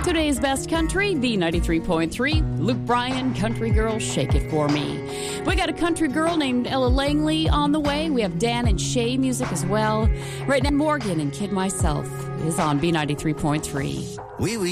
Today's best country, B93.3. Luke Bryan, Country Girl, Shake It For Me. We got a country girl named Ella Langley on the way. We have Dan and Shay music as well. Right now, Morgan and Kid Myself is on B93.3. Oui, oui.